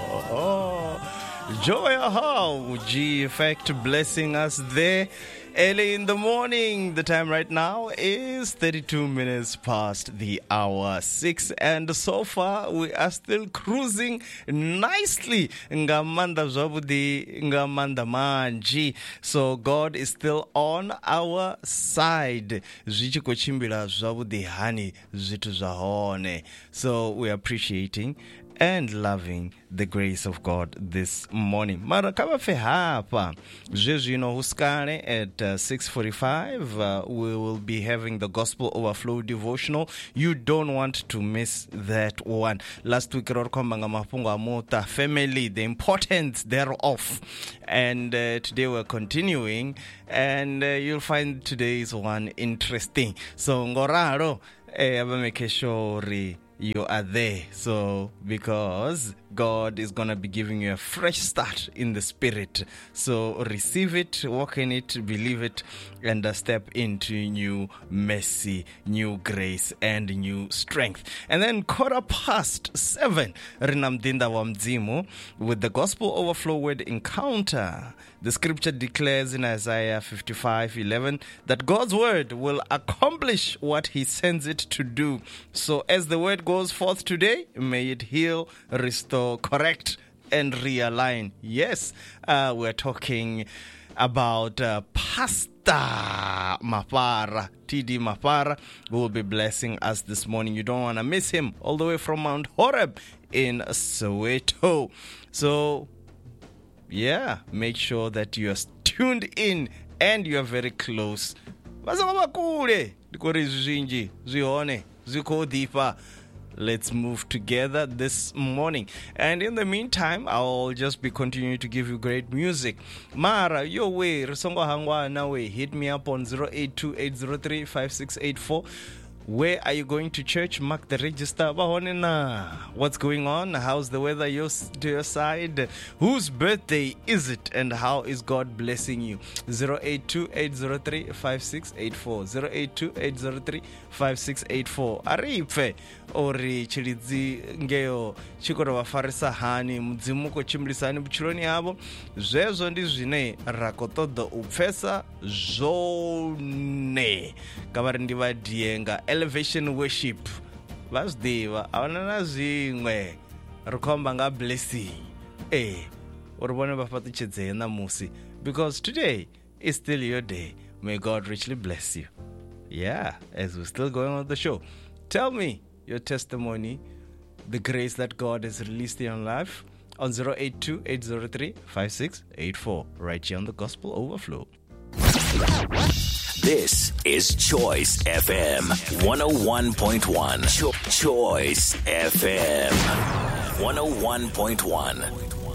Joy, G Effect blessing us there early in the morning. The time right now is 32 minutes past the hour 6, and so far we are still cruising nicely. Ngamanda zwabudi, ngamanda manji. So God is still on our side. Zvichikochimbira zwabudi hani zvitu zvahone. So we are appreciating and loving the grace of God this morning. Mara kama fe hapa zvezvino huskane at 6:45 we will be having the Gospel Overflow devotional. You don't want to miss that one. Last week rorkomba ngamafungo amota family, the importance thereof, and today we're continuing, and you'll find today's one interesting. So ngoraro abameke sure you are there. So because God is going to be giving you a fresh start in the spirit. So receive it, walk in it, believe it, and step into new mercy, new grace, and new strength. And then 7:15, Rinamdinda Wamdzimu with the Gospel Overflow Word Encounter. The scripture declares in Isaiah 55:11 that God's word will accomplish what he sends it to do. So as the word goes forth today, may it heal, restore, correct, and realign. Yes, we're talking about Pastor Mapara, TD Mapara, who will be blessing us this morning. You don't want to miss him, all the way from Mount Horeb in Soweto. So yeah, make sure that you are tuned in and you are very close. Let's move together this morning. And in the meantime, I'll just be continuing to give you great music. Mara, your way, Risongo Hangwa, now hit me up on 0828035684. Where are you going to church? Mark the register. What's going on? How's the weather to your side? Whose birthday is it? And how is God blessing you? 0828035684. 0828035684. Aripe ori chilidzi ngeo chikoro vafarisa hani mudzimuko chimlisani buchironi abo zvezvo ndizvine rakotodo upfesa zvone kavari ndivadienga elevation worship vazvidiva avana nazvimwe rikomba nga blessing urivone vafatichedzeye namusi, because today is still your day. May God richly bless you. Yeah, as we're still going on with the show, tell me your testimony, the grace that God has released in your life on 0828035684 right here on the Gospel Overflow. This is Choice FM 101.1. Choice FM 101.1.